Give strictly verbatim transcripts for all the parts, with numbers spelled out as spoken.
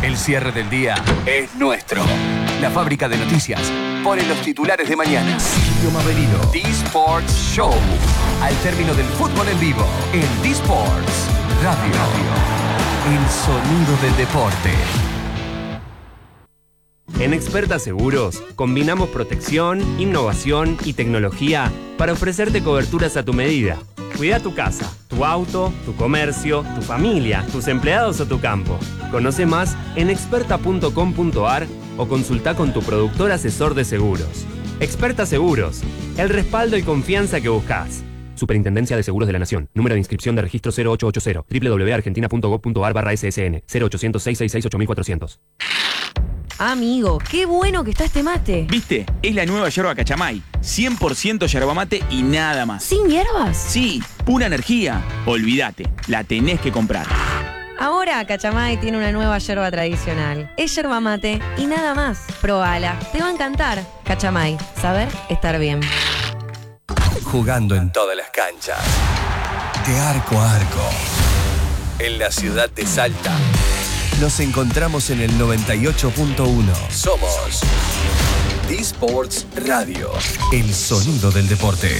El cierre del día es nuestro. La fábrica de noticias pone los titulares de mañana. Silvio Maverino. D-Sports Show. Al término del fútbol en vivo. En D-Sports Radio. El sonido del deporte. En Experta Seguros, combinamos protección, innovación y tecnología para ofrecerte coberturas a tu medida. Cuida tu casa, tu auto, tu comercio, tu familia, tus empleados o tu campo. Conoce más en experta punto com punto a r o consulta con tu productor asesor de seguros. Experta Seguros, el respaldo y confianza que buscas. Superintendencia de Seguros de la Nación. Número de inscripción de registro cero ocho ocho cero. doble u doble u doble u punto argentina punto gov punto a r barra S S N. cero ochocientos, seiscientos sesenta y seis, ocho mil cuatrocientos. Amigo, qué bueno que está este mate. ¿Viste? Es la nueva yerba Cachamay. cien por ciento yerba mate y nada más. ¿Sin hierbas? Sí, pura energía. Olvídate, la tenés que comprar. Ahora Cachamay tiene una nueva yerba tradicional. Es yerba mate y nada más. Probala, te va a encantar. Cachamay, saber estar bien. Jugando en todas las canchas. De arco a arco. En la ciudad de Salta. Nos encontramos en el noventa y ocho punto uno. Somos D-Sports Radio. El sonido del deporte.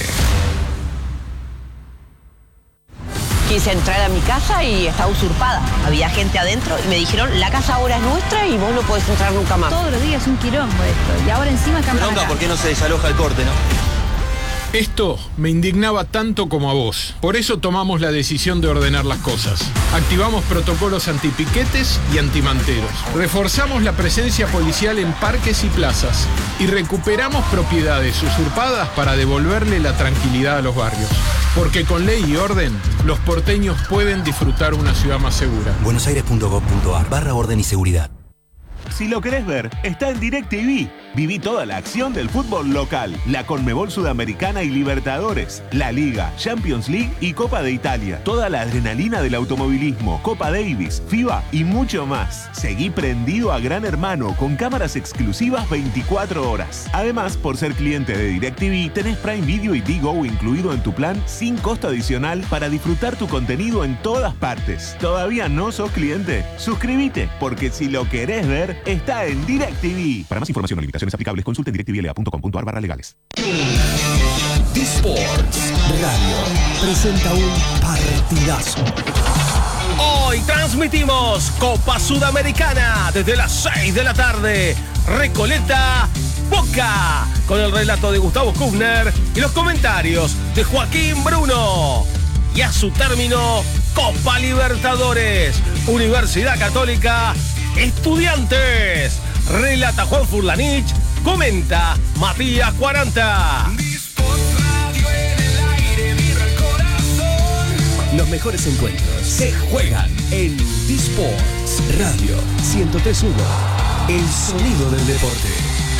Quise entrar a mi casa y estaba usurpada. Había gente adentro y me dijeron, la casa ahora es nuestra y vos no podés entrar nunca más. Todos los días un quilombo esto. Y ahora encima acá. Bronca, ¿por qué no se desaloja el corte, no? Esto me indignaba tanto como a vos. Por eso tomamos la decisión de ordenar las cosas. Activamos protocolos antipiquetes y antimanteros. Reforzamos la presencia policial en parques y plazas. Y recuperamos propiedades usurpadas para devolverle la tranquilidad a los barrios. Porque con ley y orden, los porteños pueden disfrutar una ciudad más segura. buenosaires punto gov punto a r barra orden y seguridad. Si lo querés ver, está en DirecTV. Viví toda la acción del fútbol local, la Conmebol Sudamericana y Libertadores, la Liga, Champions League y Copa de Italia. Toda la adrenalina del automovilismo, Copa Davis, FIBA y mucho más. Seguí prendido a Gran Hermano con cámaras exclusivas veinticuatro horas. Además, por ser cliente de DirecTV, tenés Prime Video y Digo incluido en tu plan sin costo adicional para disfrutar tu contenido en todas partes. ¿Todavía no sos cliente? Suscríbete, porque si lo querés ver, está en DirecTV. Para más información o limitaciones aplicables, consulte directvla punto com punto a r barra legales. D-Sports Radio presenta un partidazo. Hoy transmitimos Copa Sudamericana desde las seis de la tarde. Recoleta, Boca, con el relato de Gustavo Kufner y los comentarios de Joaquín Bruno. Y a su término, Copa Libertadores, Universidad Católica, Estudiantes. Relata Juan Furlanich, comenta Matías cuarenta. Los mejores encuentros se juegan en D-Sports Radio ciento tres punto uno. El sonido del deporte.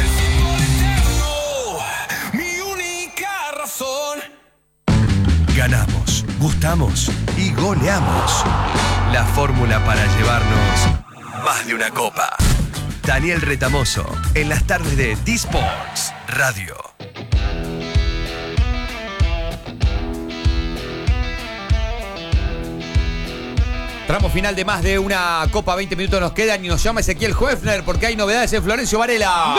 Mi única razón. Ganamos, gustamos y goleamos. La fórmula para llevarnos más de una copa. Daniel Retamoso, en las tardes de D-Sports Radio. Tramo final de más de una copa, veinte minutos nos quedan y nos llama Ezequiel Hoefner porque hay novedades en Florencio Varela.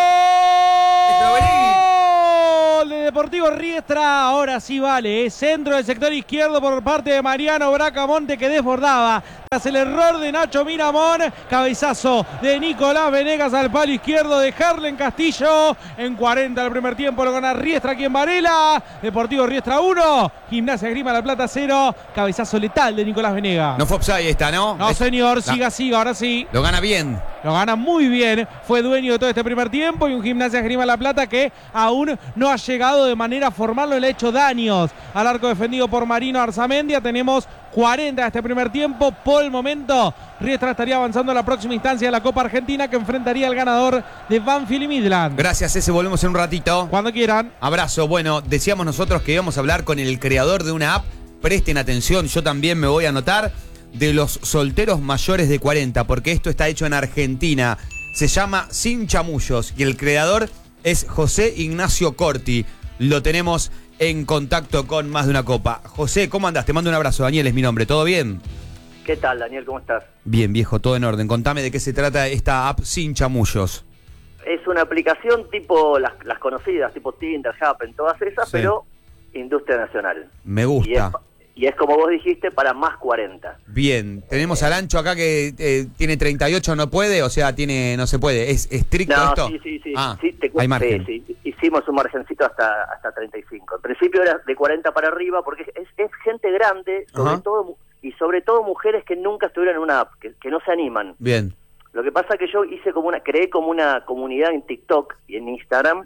¡Gol de Deportivo Riestra! Ahora sí vale, es centro del sector izquierdo por parte de Mariano Bracamonte que desbordaba. Tras el error de Nacho Miramón, cabezazo de Nicolás Venegas al palo izquierdo de Harlen Castillo. En cuarenta del primer tiempo lo gana Riestra aquí en Varela. Deportivo Riestra uno, Gimnasia Esgrima La Plata cero. Cabezazo letal de Nicolás Venegas. No fue offside esta, ¿no? No, señor, siga, siga, ahora sí. Lo gana bien. Lo gana muy bien. Fue dueño de todo este primer tiempo y un Gimnasia Esgrima La Plata que aún no ha llegado de manera formal, no le ha hecho daños al arco defendido por Marino Arzamendia. Tenemos cuarenta de este primer tiempo. Por el momento, Riestra estaría avanzando a la próxima instancia de la Copa Argentina que enfrentaría al ganador de Banfield y Midland. Gracias, ese. Volvemos en un ratito. Cuando quieran. Abrazo. Bueno, decíamos nosotros que íbamos a hablar con el creador de una app. Presten atención, yo también me voy a anotar, de los solteros mayores de cuarenta, porque esto está hecho en Argentina. Se llama Sin Chamullos y el creador es José Ignacio Corti. Lo tenemos en contacto con Más de una Copa. José, ¿cómo andás? Te mando un abrazo. Daniel es mi nombre. ¿Todo bien? ¿Qué tal, Daniel? ¿Cómo estás? Bien, viejo, todo en orden. Contame de qué se trata esta app sin chamullos. Es una aplicación tipo las, las conocidas, tipo Tinder, Happen, todas esas, Sí. pero industria nacional. Me gusta. Y es, y es como vos dijiste, para más cuarenta. Bien, tenemos al Ancho acá que eh, tiene treinta y ocho, no puede, o sea, tiene no se puede. ¿Es estricto No, esto? sí, sí, sí. Ah, sí, te cu- hay margen. sí, sí. Hicimos un margencito hasta hasta treinta y cinco. En principio era de cuarenta para arriba, porque es, es gente grande, sobre Ajá. todo mu- y sobre todo mujeres que nunca estuvieron en una app, que, que no se animan. Bien. Lo que pasa es que yo hice como una, creé como una comunidad en TikTok y en Instagram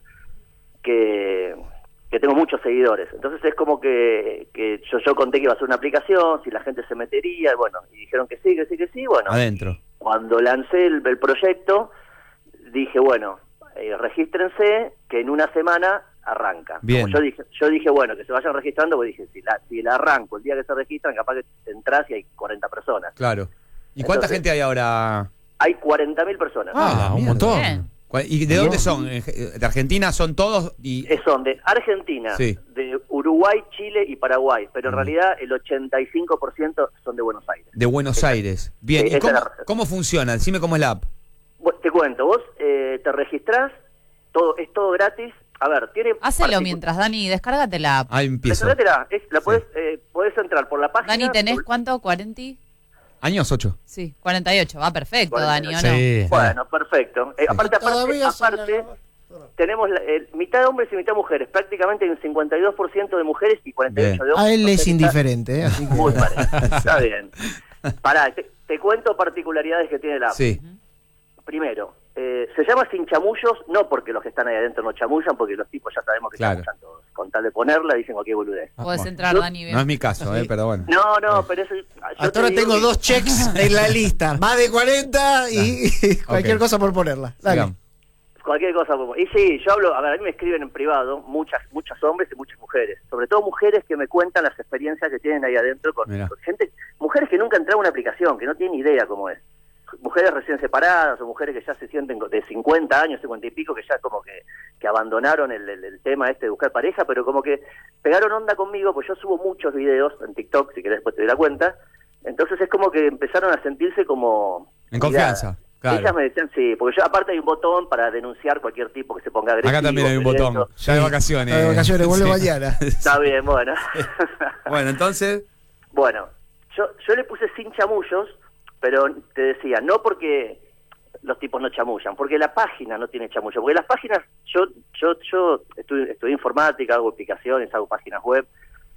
que, que tengo muchos seguidores. Entonces es como que, que yo, yo conté que iba a ser una aplicación, si la gente se metería, y bueno, y dijeron que sí, que sí, que sí, bueno. Adentro. Cuando lancé el, el proyecto, dije, bueno, eh, regístrense, que en una semana arranca. Bien. Como yo dije, yo dije, bueno, que se vayan registrando, porque dije, si la, si la arranco el día que se registran, capaz que entras y hay cuarenta personas. Claro. ¿Y cuánta Entonces, gente hay ahora? Hay cuarenta mil personas. Ah, un montón. Bien. ¿Cuál- ¿Y de dónde son? ¿De Argentina son todos? Y... Eh, Son de Argentina, Sí. de Uruguay, Chile y Paraguay, pero en realidad el ochenta y cinco por ciento son de Buenos Aires. De Buenos Aires. Bien, Sí, ¿y esa cómo, es la- cómo funciona? Decime cómo es la app. Bu- Te cuento, vos eh, te registrás, todo, es todo gratis. A ver, tiene... Hacelo particu- mientras, Dani, descárgate la app. Ahí empiezo. Descargatela, es- la podés, eh, podés entrar por la página... Dani, ¿tenés cuánto? ¿cuarenta? ¿Años? ¿Ocho? Sí, cuarenta y ocho. Va perfecto, cuarenta y Dani, ¿o no? Sí. Bueno, perfecto. Eh, aparte, aparte, Todavía aparte tenemos la- el- mitad de hombres y mitad mujeres. Prácticamente hay un cincuenta y dos por ciento de mujeres y cuarenta y ocho por ciento de hombres. A él O sea es que indiferente, ¿eh? Así Está, que... muy parejo. Está bien. Pará, te, te cuento particularidades que tiene la app. Sí. Primero, eh, se llama sin chamullos, no porque los que están ahí adentro no chamullan, porque los tipos ya sabemos que Claro. chamullan todos. Con tal de ponerla, dicen cualquier boludez. Podés entrar, Yo- Dani. bien. No es mi caso, eh, pero bueno. No, no, pero eso... yo Hasta te ahora digo tengo que- dos checks en la lista. Más de cuarenta y cualquier Ok. cosa por ponerla. Dale. Sigamos. Cualquier cosa. Y sí, yo hablo, a ver, a mí me escriben en privado muchas, muchos hombres y muchas mujeres. Sobre todo mujeres que me cuentan las experiencias que tienen ahí adentro con, Mirá. con gente, mujeres que nunca han entrado a una aplicación, que no tienen idea cómo es. Mujeres recién separadas o mujeres que ya se sienten de cincuenta años, cincuenta y pico, que ya como que, que abandonaron el, el, el tema este de buscar pareja, pero como que pegaron onda conmigo, pues yo subo muchos videos en TikTok, si querés después te doy la cuenta. Entonces es como que empezaron a sentirse como... En confianza. Ellas Claro. me decían, sí, porque yo aparte hay un botón para denunciar cualquier tipo que se ponga agresivo. Acá también hay un botón. violento. Ya de vacaciones. Está de vacaciones, vuelve Sí. mañana. Está bien, bueno. Bueno, entonces. Bueno, yo, yo le puse sin chamullos, pero te decía, no porque los tipos no chamullan, porque la página no tiene chamullo. Porque las páginas, yo yo yo estudié, estudié informática, hago aplicaciones, hago páginas web,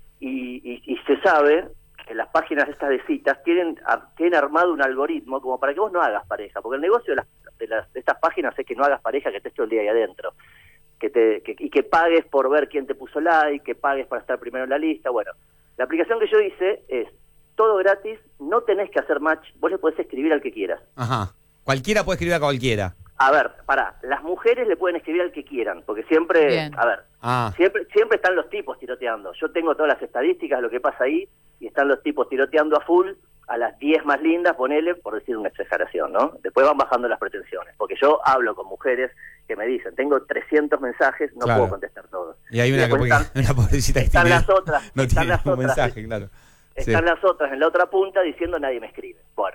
y, y, y se sabe que las páginas estas de citas tienen, a- tienen armado un algoritmo como para que vos no hagas pareja, porque el negocio de, las, de, las, de estas páginas es que no hagas pareja, que estés todo el día ahí adentro, que te que, y que pagues por ver quién te puso like, que pagues para estar primero en la lista. Bueno, la aplicación que yo hice es todo gratis, no tenés que hacer match, vos le podés escribir al que quieras. Ajá. Cualquiera puede escribir a cualquiera. A ver, pará, las mujeres le pueden escribir al que quieran, porque siempre, Bien. a ver, Ah. siempre siempre están los tipos tiroteando. Yo tengo todas las estadísticas de lo que pasa ahí, y están los tipos tiroteando a full, a las diez más lindas, ponele, por decir una exageración, ¿no? Después van bajando las pretensiones, porque yo hablo con mujeres que me dicen, tengo trescientos mensajes, no Claro. puedo contestar todos. Y hay una, que, después porque- están- una pobrecita que están tiene- las otras, no están tiene las un otras. mensaje, claro. Sí. Están las otras en la otra punta diciendo nadie me escribe. Bueno.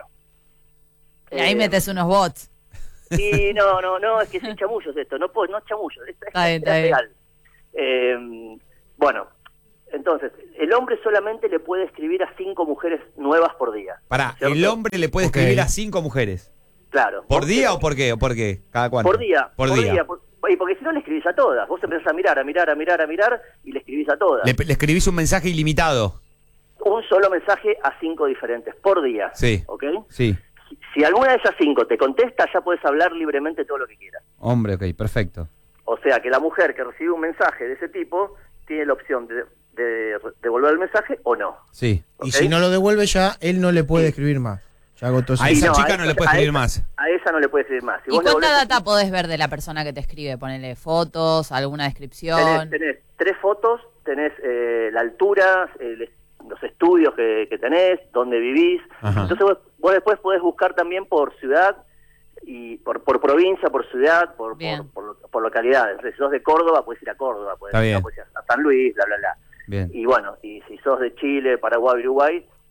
Y ahí Eh, metes unos bots. Y no, no, no, es que es chamullos esto, no puedo, no es chamullos, es, es, Está bien, es está bien. real. Eh, bueno, entonces, el hombre solamente le puede escribir a cinco mujeres nuevas por día. Pará, ¿cierto? el hombre le puede Ok. escribir a cinco mujeres. Claro. ¿Por día o por qué? ¿O por qué? ¿Cada cuánto? Por día. Por, día. por- y porque si no le escribís a todas, vos empezás a mirar, a mirar, a mirar, a mirar y le escribís a todas. Le, le escribís un mensaje ilimitado. Un solo mensaje a cinco diferentes por día. Sí. ¿Ok? Sí. Si, si alguna de esas cinco te contesta, ya puedes hablar libremente todo lo que quieras. Hombre, ok, perfecto. O sea que la mujer que recibe un mensaje de ese tipo tiene la opción de, de devolver el mensaje o no. Sí. Y si no lo devuelve ya, él no le puede escribir más. Ya agotó su- A esa no, chica a no esa- le puede a escribir esa- más. A esa no le puede escribir más. Si ¿Y vos le cuánta volvés- data podés ver de la persona que te escribe? Ponele fotos, alguna descripción. Tenés, tenés tres fotos, tenés eh, la altura, el- los estudios que, que tenés, dónde vivís. Ajá. Entonces vos, vos después podés buscar también por ciudad, y por, por provincia, por ciudad, por, por, por, lo- por localidades. Entonces, si sos de Córdoba, podés ir a Córdoba, podés Está ir a, bien. podés ir a San Luis, bla, bla, bla. Bien. Y bueno, y si sos de Chile, Paraguay, Uruguay,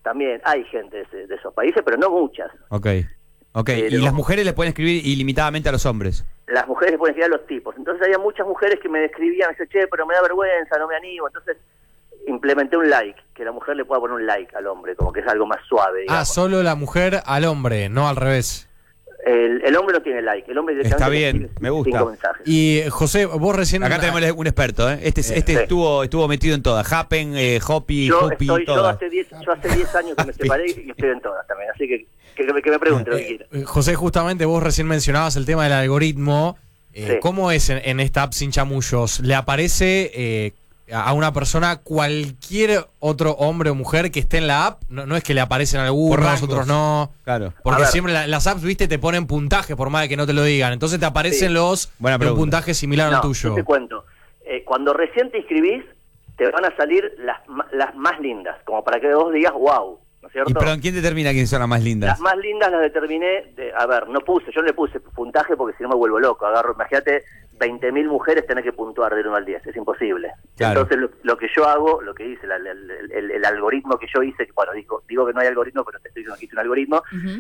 también hay gente de, ese- de esos países, pero no muchas. Ok, ok. Pero- Y las mujeres le pueden escribir ilimitadamente a los hombres. Las mujeres le pueden escribir a los tipos. Entonces había muchas mujeres que me escribían, me decían, che, pero me da vergüenza, no me animo. Entonces implementé un like, que la mujer le pueda poner un like al hombre, como que es algo más suave, digamos. Ah, solo la mujer al hombre, no al revés. El, el hombre no tiene like, el hombre Está directamente bien, escribe me gusta. cinco mensajes. Y José, vos recién... Acá tenemos un experto, ¿eh? Este, este Sí. estuvo estuvo metido en todas. Happen, eh, Hopi, Yo Hopi, estoy, yo todas. hace diez, yo hace diez años que me separé y estoy en todas también, así que que, que me pregunte lo que quiera. Eh, José, justamente vos recién mencionabas el tema del algoritmo. Eh, Sí. ¿Cómo es en, en esta app Sin Chamullos? ¿Le aparece eh, a una persona cualquier otro hombre o mujer que esté en la app? No, no es que le aparecen algunos, rangos. otros no. Claro. Porque A ver. siempre la- las apps, viste, te ponen puntaje por más de que no te lo digan. Entonces te aparecen Sí. los Buena de un pregunta. puntaje similar No, al yo tuyo. te cuento. Eh, cuando recién te inscribís, te van a salir las, ma- las más lindas, como para que vos digas, wow, ¿no es cierto? ¿Y pero quién determina quiénes son las más lindas? Las más lindas las determiné, de, a ver, no puse, yo no le puse puntaje porque si no me vuelvo loco, agarro, imagínate, veinte mil mujeres tenés que puntuar del uno al diez, es imposible. Claro. Entonces lo, lo que yo hago, lo que hice, la- la- el, el- el algoritmo que yo hice, bueno, digo, digo que no hay algoritmo, pero te estoy diciendo que hice un algoritmo,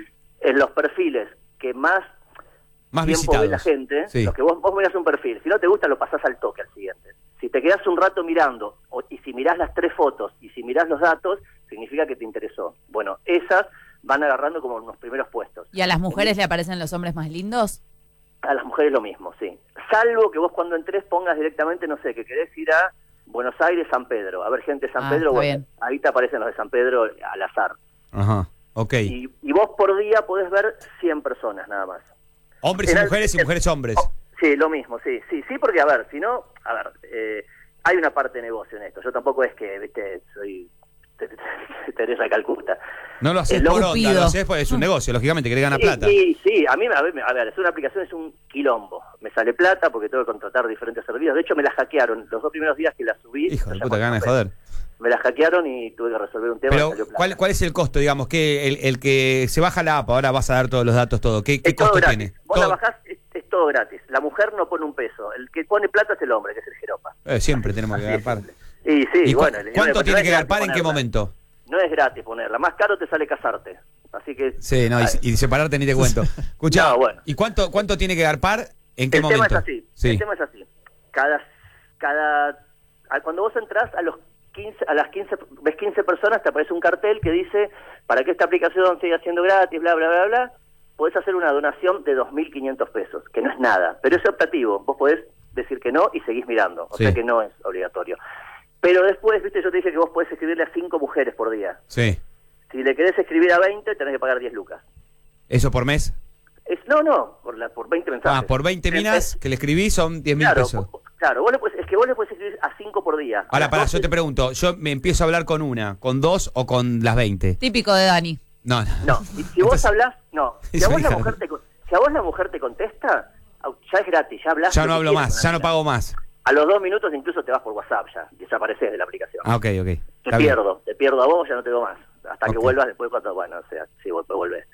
en los perfiles que más, Más tiempo ve la visitados. gente, Sí. los que vos, vos mirás un perfil, si no te gusta lo pasás al toque al siguiente. Si te quedás un rato mirando, o, y si mirás las tres fotos, y si mirás los datos, significa que te interesó. Bueno, esas van agarrando como unos primeros puestos. ¿Y a las mujeres le aparecen los hombres más lindos? A las mujeres lo mismo, sí. Salvo que vos cuando entres pongas directamente, no sé, que querés ir a Buenos Aires, San Pedro. A ver gente de San Ah, Pedro, está bueno, bien. ahí te aparecen los de San Pedro al azar. Ajá, ok. Y, y vos por día podés ver cien personas nada más. Hombres y Era- mujeres y mujeres hombres. Oh, sí, lo mismo, sí, sí, sí, porque a ver, si no, a ver, eh, hay una parte de negocio en esto. Yo tampoco es que, viste, soy te- te- te- Teresa de Calcuta. No lo haces el por onda, Cupido. lo haces porque es un negocio, lógicamente, querés ganar Sí, plata. Sí, sí, a mí, a ver, a ver, es una aplicación, es un quilombo. Me sale plata porque tengo que contratar diferentes servicios. De hecho, me la hackearon los dos primeros días que la subí. Hijo de ya puta, que ganas de cuando- joder. Me la hackearon y tuve que resolver un tema. y Pero, salió plata. ¿cuál, ¿cuál es el costo, digamos? Que el, el que se baja la app, ahora vas a dar todos los datos, todo. ¿Qué, qué Es todo costo gratis. tiene? Vos la Todo- bajás, es, es todo gratis. La mujer no pone un peso. El que pone plata es el hombre, que es el jeropa. Eh, siempre tenemos que garpar. Y sí, ¿Y cu- bueno. el- ¿Cuánto no tiene es que gratis garpar en qué ponerla. momento? No es gratis ponerla. Más caro te sale casarte. Así que... Sí, no, y, y separarte ni te cuento. Escuchá, No, bueno. ¿y cuánto cuánto tiene que garpar en qué el momento? tema es así. Sí. El tema es así. Cada... cada a- cuando vos entras a los quince, a las quince, ves quince personas, te aparece un cartel que dice, para que esta aplicación siga siendo gratis, bla, bla, bla, bla, podés hacer una donación de dos mil quinientos pesos, que no es nada, pero es optativo. Vos podés decir que no y seguís mirando, o Sí. sea que no es obligatorio. Pero después, viste, yo te dije que vos podés escribirle a cinco mujeres por día. Sí. Si le querés escribir a veinte, tenés que pagar diez lucas. ¿Eso por mes? Es, no, no, por, la, por veinte mensajes. Ah, por veinte minas que le escribí son diez mil Claro, pesos. Claro, vos le podés- es que vos le podés escribir a cinco por día. Ahora, A pará, las yo te pregunto, yo me empiezo a hablar con una, con dos o con las veinte. Típico de Dani. No, no. No, y si vos hablás, no, si a Eso vos la hija de- mujer te, con- si a vos la mujer te contesta, au- ya es gratis, ya hablas. Ya lo no que hablo quieras más, con ya la no mina. pago más. A los dos minutos incluso te vas por WhatsApp ya, desapareces de la aplicación. Ah, ok, ok. Te Está bien. pierdo, te pierdo a vos, ya no te veo más. Hasta que Ok. vuelvas después cuando, bueno, o sea, sí, vos volvés.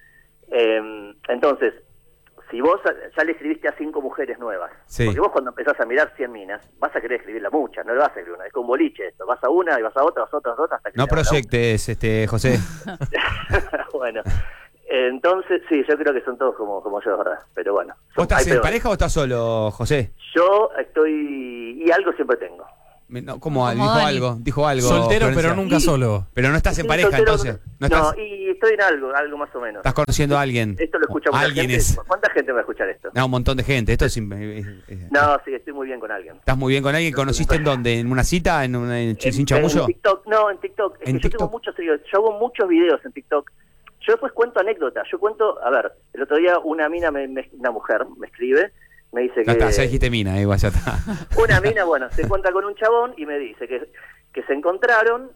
Eh, entonces, si vos ya le escribiste a cinco mujeres nuevas, Sí. porque vos cuando empezás a mirar cien minas, vas a querer escribirla muchas, no le vas a escribir una, es como un boliche esto, vas a una y vas a otra, vas a otra, vas a otra, hasta que No te hagas la proyectes, este, José. una. Bueno, entonces, sí, yo creo que son todos como, como yo, ¿verdad? Pero bueno. ¿Vos son- estás hay en peores. pareja o estás solo, José? Yo estoy, y algo siempre tengo. Me- No, ¿Cómo? Como Dijo Dani. algo, dijo algo. Soltero, Florencia. pero nunca Y- solo. Pero no estás en Estoy pareja, soltero, entonces. No No, estás, y estoy en algo, algo más o menos. estás conociendo a alguien. Esto lo escucha mucha Alguien gente. es. ¿Cuánta gente va a escuchar esto? No, un montón de gente. Esto es, im- es- es- No, sí, estoy muy bien con alguien. ¿Estás muy bien con alguien? ¿Conociste en dónde? ¿En una cita? ¿En, una, en Ch- sin chamullo? En TikTok, no, en TikTok. Es ¿En que yo tengo muchos seguidores. Yo hago muchos videos en TikTok. Yo después cuento anécdotas. Yo cuento, a ver, el otro día una mina, me, me- una mujer, me escribe, me dice Ya que... está, ya dijiste mina, igual ya está. Una mina, bueno, se encuentra con un chabón y me dice que, que se encontraron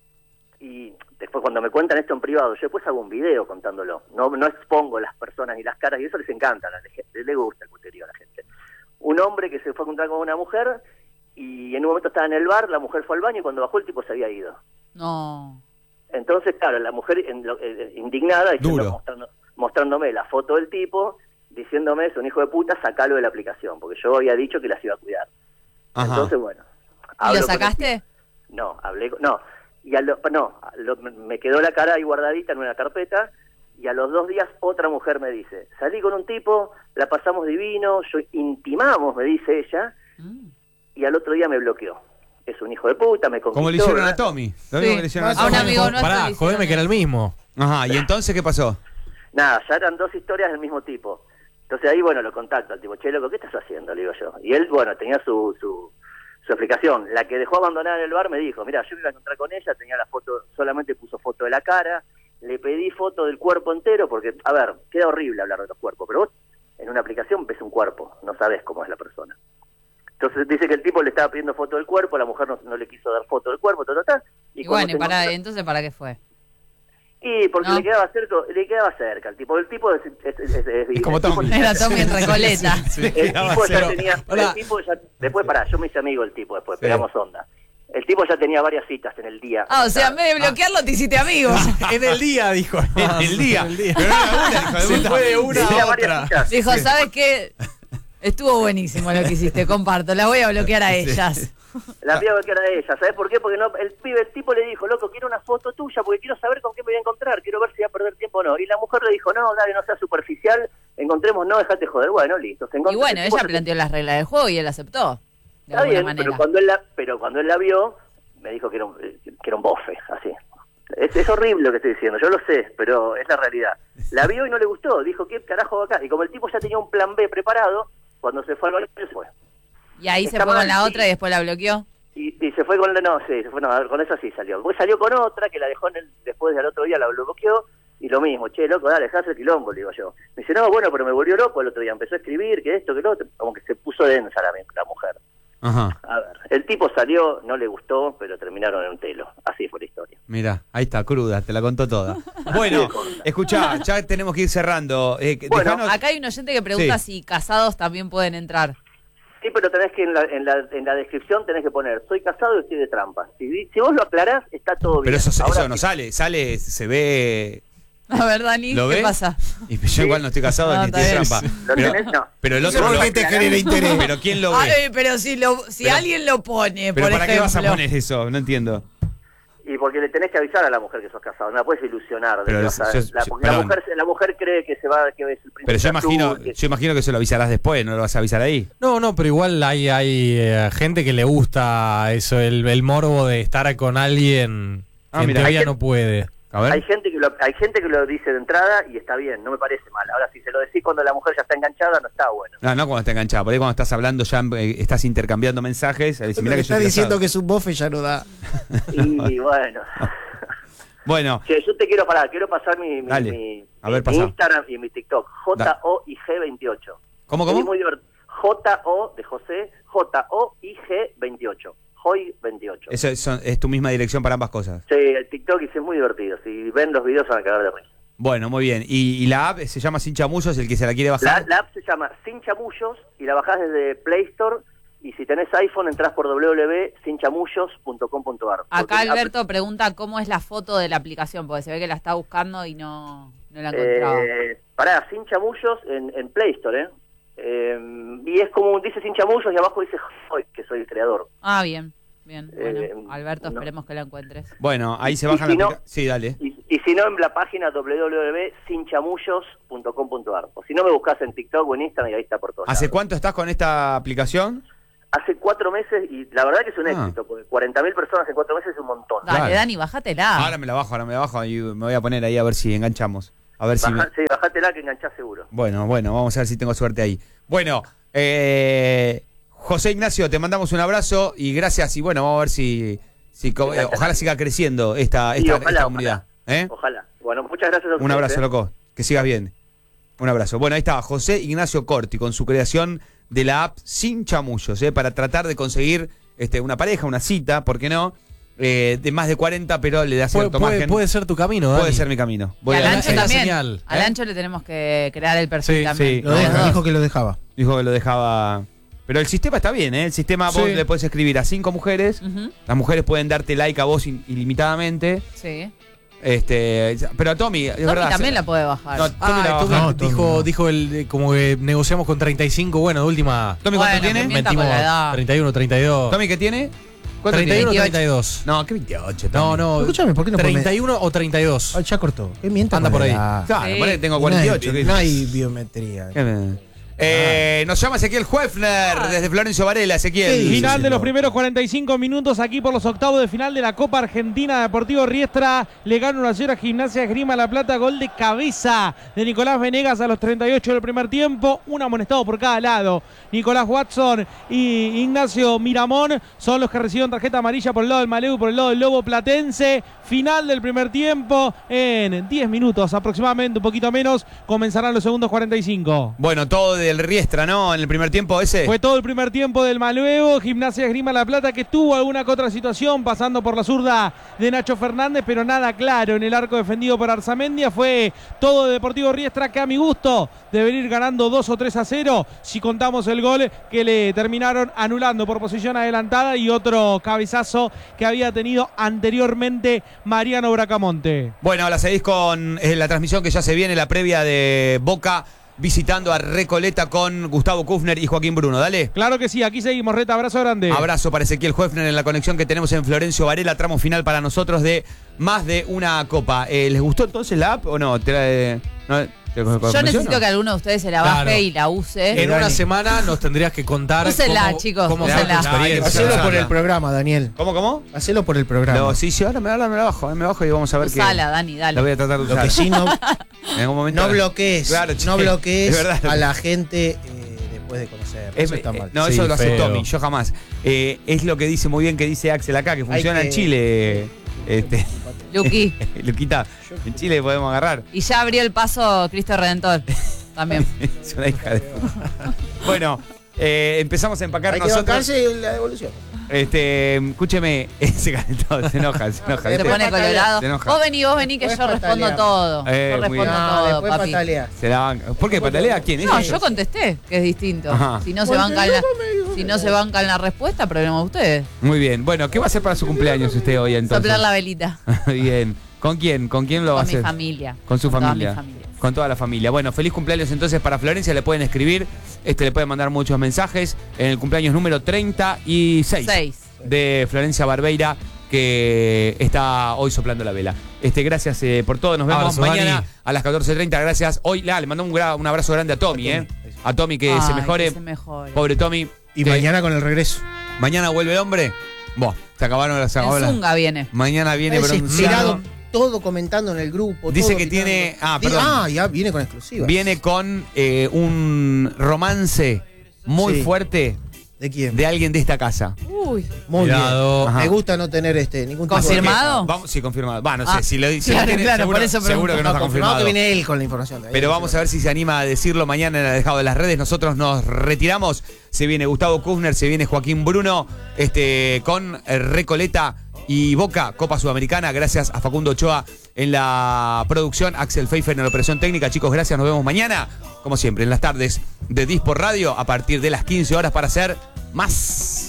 y después cuando me cuentan esto en privado, yo después hago un video contándolo. No no expongo las personas ni las caras y eso les encanta a la gente, le gusta el puterío a la gente. Un hombre que se fue a encontrar con una mujer y en un momento estaba en el bar, la mujer fue al baño y cuando bajó el tipo se había ido. No. Entonces, claro, la mujer en lo- eh, indignada diciendo, Duro. mostrando- mostrándome la foto del tipo, diciéndome, es un hijo de puta, sacalo de la aplicación, porque yo había dicho que las iba a cuidar. Ajá. Entonces, bueno. ¿Y hablo lo con el sacaste? tipo. No, hablé con... No, y a lo, no, a lo- me quedó la cara ahí guardadita en una carpeta, y a los dos días otra mujer me dice, salí con un tipo, la pasamos divino, yo intimamos, me dice ella, y al otro día me bloqueó. Es un hijo de puta, me conquistó. Como le hicieron a ¿verdad? Tommy. Lo mismo Sí. que le hicieron a A un Tommy. amigo nuestro Pará, le hicieron jodeme que era el mismo. Ajá, ¿y entonces qué pasó? Nada, ya eran dos historias del mismo tipo. Entonces ahí, bueno, lo contacto al tipo, che, loco, ¿qué estás haciendo? Le digo yo. Y él, bueno, tenía su, su, su explicación. La que dejó abandonada en el bar me dijo, mira, yo me iba a encontrar con ella, tenía la foto, solamente puso foto de la cara, le pedí foto del cuerpo entero, porque, a ver, queda horrible hablar de los cuerpos, pero vos en una aplicación ves un cuerpo, no sabés cómo es la persona. Entonces dice que el tipo le estaba pidiendo foto del cuerpo, la mujer no, no le quiso dar foto del cuerpo, ta, ta, ta, Y, y cuando bueno, y te para, encontrás- entonces, ¿para qué fue? Y porque ¿No? le quedaba cerca, le quedaba cerca el tipo, el tipo es, es, es, es- es- como el tipo Tommy. ya- Era Tommy en Recoleta. Sí, sí, el quedaba tipo ya cero. tenía, Hola. el tipo ya, después pará, yo me hice amigo del tipo después, Sí. pegamos onda. El tipo ya tenía varias citas en el día. Ah, o sea, en vez de bloquearlo, te hiciste amigo. En el día, dijo. En el día. En el día. Pero no era una, hijo de Se puta. fue de una Tenía a varias otra. citas. Dijo, Sí. ¿sabes qué? Estuvo buenísimo lo que hiciste, comparto. La voy a bloquear a Sí. ellas. La piba que era de ella, ¿sabes por qué? Porque no, el pibe, el tipo le dijo, loco, quiero una foto tuya porque quiero saber con qué me voy a encontrar, quiero ver si voy a perder tiempo o no. Y la mujer le dijo, no, dale, no seas superficial, encontremos, no, dejate joder. Bueno, listo. Se Y encontró- bueno, el tipo ella se- planteó las reglas del juego y él aceptó. De Está alguna bien, manera. pero cuando él la, pero cuando él la vio, me dijo que era un, que era un bofe, así. Es, es horrible lo que estoy diciendo, yo lo sé, pero es la realidad. La vio y no le gustó, dijo, ¿qué carajo hago acá? Y como el tipo ya tenía un plan B preparado, cuando se fue al baño se fue. Y ahí se Está fue mal, con la sí. otra y después la bloqueó. Y, y se fue con la, no, sí, se fue, no, a ver, con esa sí salió. Después salió con otra que la dejó en el, después del otro día la bloqueó y lo mismo, che, loco, dale, dejá el quilombo, le digo yo. Me dice, no, bueno, pero me volvió loco el otro día, empezó a escribir, que esto, que lo otro, como que se puso densa la, la mujer. Ajá. A ver, el tipo salió, no le gustó, pero terminaron en un telo. Así fue la historia. Mira, ahí está, cruda, te la contó toda. Bueno, escuchá, ya tenemos que ir cerrando. Eh, Bueno, dejanos- Acá hay un oyente que pregunta Sí. si casados también pueden entrar. Sí, pero tenés que en la, en la, en la descripción tenés que poner, soy casado y estoy de trampa. Si, si vos lo aclarás, está todo bien. Pero eso, Ahora, eso no sale, sale, se ve. A ver, Dani, ¿Lo ¿qué ves? pasa? Y yo igual no estoy casado No, ni está estoy bien. trampa. ¿Lo Pero, tenés? No. pero el No otro sé por lo- qué te genera interés. Pero ¿quién lo ve? Ay, pero si, lo, si Pero- alguien lo pone, Pero por ¿para qué ejemplo. vas a poner eso? No entiendo. Y porque le tenés que avisar a la mujer que sos casado, no la puedes ilusionar. de Pero que es- vas a- yo- la, yo- porque la perdón. mujer, la mujer cree que se va, que es el príncipe Pero yo azul, imagino, que- yo imagino que se lo avisarás después, no lo vas a avisar ahí. No, no, pero igual hay, hay eh, gente que le gusta eso, el, el morbo de estar con alguien Ah, que en mira. teoría Hay no puede. A ver. Hay gente que lo, hay gente que lo dice de entrada y está bien, no me parece mal. Ahora, si se lo decís cuando la mujer ya está enganchada, no está bueno. No, no cuando está enganchado. Por ahí cuando estás hablando ya eh, estás intercambiando mensajes. eh, decís, mirá que yo Está estoy diciendo casado. que es un bofe ya no da. Y bueno. Bueno, Che, yo te quiero parar, quiero pasar mi, mi, Dale. mi- A ver, mi pasá. Instagram y mi TikTok, J O I G veintiocho. ¿Cómo, Es cómo? muy divertido. J O de José, J O I G veintiocho. Joy veintiocho. Eso es, son- es tu misma dirección para ambas cosas. Sí, el TikTok es muy divertido. Si ven los videos van a cagar de risa. Bueno, muy bien. ¿Y, y la app se llama Sin Chamullos, el que se la quiere La, bajar? la app se llama Sin Chamullos y la bajás desde Play Store. Y si tenés iPhone, entrás por w w w punto sin chamullos punto com punto a r. Acá Alberto pregunta cómo es la foto de la aplicación, porque se ve que la está buscando y no, no la encontraba. Eh, pará, Sin Chamullos en, en Play Store, ¿eh? Eh, Y es como dice Sin Chamullos y abajo dice Joy, que soy el creador. Ah, bien, bien. Bueno, Eh, Alberto, no. esperemos que la encuentres. Bueno, ahí se Y bajan si la no- aplica- Sí, dale. Y, y si no, en la página w w w punto sin chamullos punto com punto a r. O si no, me buscas en TikTok o en Instagram y ahí está por todos ¿Hace lados. cuánto estás con esta aplicación? Hace cuatro meses y la verdad que es un Ah. éxito, porque cuarenta mil personas en cuatro meses es un montón. Dale, Claro. Dani, bájatela. Ahora me la bajo, ahora me la bajo y me voy a poner ahí a ver si enganchamos. A ver si me- Baja, sí, bajátela que enganchás seguro. Bueno, bueno, vamos a ver si tengo suerte ahí. Bueno, eh, José Ignacio, te mandamos un abrazo y gracias. Y bueno, vamos a ver si, si co- eh, ojalá siga creciendo esta, Sí, esta, ojalá, esta comunidad. ¿eh? Ojalá. Bueno, muchas gracias a ustedes. Un abrazo, ¿eh? loco. Que sigas bien. Un abrazo. Bueno, ahí está José Ignacio Corti con su creación de la app Sin Chamullos, ¿eh? Para tratar de conseguir este, una pareja, una cita, ¿por qué no? Eh, de más de cuarenta, pero le da Puede, cierto puede- margen. puede ser tu camino, Dani. Puede ser mi camino. Y Voy al a- Ancho en la también. señal, Al ¿eh? Ancho le tenemos que crear el perfil Sí, también. sí. Lo deja, dijo que lo dejaba. Dijo que lo dejaba. Pero el sistema está bien, ¿eh? El sistema vos Sí. le puedes escribir a cinco mujeres. Ujú, Las mujeres pueden darte like a vos in- ilimitadamente. sí. Este, pero a Tommy, es Tommy verdad. también se- la puede bajar. No, Tommy Ah, la Tommy bajó. No, Tommy dijo, no. dijo el, de- como que negociamos con treinta y cinco, bueno, de última. Tommy, ¿cuánto Bueno, tiene? mienta con la edad. treinta y uno, treinta y dos. Tommy, ¿qué tiene? ¿Cuánto treinta y uno o tiene? treinta y dos. No, ¿qué veintiocho? No, no. Escúchame, ¿por qué no pone- treinta y uno o treinta y dos. Ay, ya cortó. ¿Qué miente? Anda con por la ahí. edad? Claro, Sí. ponele que tengo No cuarenta y hay- ocho. ¿qué? No hay biometría. Eh, nos llama Ezequiel Huefner desde Florencio Varela. Ezequiel. Final de los primeros cuarenta y cinco minutos aquí por los octavos de final de la Copa Argentina. Deportivo Riestra le gana uno a cero a Gimnasia Esgrima La Plata. Gol de cabeza de Nicolás Venegas a los treinta y ocho del primer tiempo. Un amonestado por cada lado. Nicolás Watson y Ignacio Miramón son los que reciben tarjeta amarilla por el lado del Maleu, por el lado del Lobo Platense. Final del primer tiempo. En diez minutos aproximadamente, un poquito menos, comenzarán los segundos cuarenta y cinco. Bueno, todo del Riestra, ¿no? En el primer tiempo ese. Fue todo el primer tiempo del Maluevo, Gimnasia Esgrima La Plata, que tuvo alguna que otra situación pasando por la zurda de Nacho Fernández, pero nada claro en el arco defendido por Arzamendia. Fue todo de Deportivo Riestra, que a mi gusto debe ir ganando dos o tres a cero, si contamos el gol que le terminaron anulando por posición adelantada y otro cabezazo que había tenido anteriormente Mariano Bracamonte. Bueno, ahora seguís con eh, la transmisión que ya se viene, la previa de Boca visitando a Recoleta con Gustavo Kufner y Joaquín Bruno. Dale. Claro que sí, aquí seguimos, Reta, abrazo grande. Abrazo para Ezequiel Huefner en la conexión que tenemos en Florencio Varela, tramo final para nosotros de más de una copa. Eh, ¿Les gustó entonces la app o no? ¿Te, no, te, Yo necesito que alguno de ustedes se la baje Claro. y la use. En una semana nos tendrías que contar. Úsenla, cómo- chicos, cómo fue úsenla. tu experiencia. Hacelo por el programa, Daniel. ¿Cómo, cómo? Hacelo por el programa. No, sí, sí, ahora me, ahora me la bajo, ahora me bajo y vamos a ver qué. Usala, Dani, dale. La voy a tratar de Lo usar. que sí, no, En algún momento. no bloquees. Claro, no che, bloquees es verdad. a la gente eh, después de conocer. Es- Eso está mal. eh, no, Sí, eso lo hace feo. Tommy, yo jamás. Eh, es lo que dice muy bien que dice Axel acá, que funciona que- en Chile. Este, Luqui. Luquita, en Chile podemos agarrar. Y ya abrió el paso Cristo Redentor. También. Es una hija de puta. Bueno, eh, empezamos a empacar Hay que nosotros. bancarse la devolución. Este, escúcheme, se calentó, se enoja, se enoja. Se ¿viste? pone colorado. Se enoja. Vos vení, vos vení que Después yo respondo patalea. todo. Eh, Yo muy respondo bien. No, todo, después papi. patalea. Se la banca. ¿Por qué? ¿Patalea? ¿Quién? No, ¿Ella? yo contesté, que es distinto. Ajá. Si no se Porque bancan yo la, me digo, si no se bancan la respuesta, problema de ustedes. Muy bien. Bueno, ¿qué va a hacer para su cumpleaños usted hoy entonces? Soplar la velita. Bien. ¿Con quién? ¿Con quién lo va a Con mi hacer? familia. Con su Con toda familia. mi familia. Con toda la familia. Bueno, feliz cumpleaños entonces para Florencia. Le pueden escribir, este le pueden mandar muchos mensajes en el cumpleaños número treinta y seis Seis. de Florencia Barbeira, que está hoy soplando la vela. Este, gracias eh, por todo. Nos vemos Abrazo, mañana Dani. a las catorce treinta. Gracias. Hoy la, le mandamos un, gra- un abrazo grande a Tommy, ¿eh? A Tommy que se Ay, mejore. que se mejore. Pobre Tommy. Y Que mañana con el regreso. mañana vuelve el hombre. Buah, se acabaron las En acabaron las- Zunga viene. Mañana viene Desesperado, bronceado. todo comentando en el grupo. Dice todo que opinando. tiene- ah, Dice- perdón. Ah, ya viene con exclusiva. Viene con eh, un romance muy Sí. fuerte ¿De quién? de alguien de esta casa. Uy. Muy Cuidado. bien. Ajá. Me gusta no tener este ningún tipo de- ¿Confirmado? Vamos, sí, confirmado. Va, no Ah, sé, si lo dice. claro, claro, por eso seguro, pregunto. que no está confirmado. que viene él con la información. Pero vamos a ver si se anima a decirlo mañana en el dejado de las redes. Nosotros nos retiramos. Se viene Gustavo Kufner, se viene Joaquín Bruno, este, con eh, Recoleta y Boca, Copa Sudamericana. Gracias a Facundo Ochoa en la producción, Axel Pfeiffer en la operación técnica. Chicos, gracias. Nos vemos mañana, como siempre, en las tardes de Dispor Radio, a partir de las quince horas para hacer más.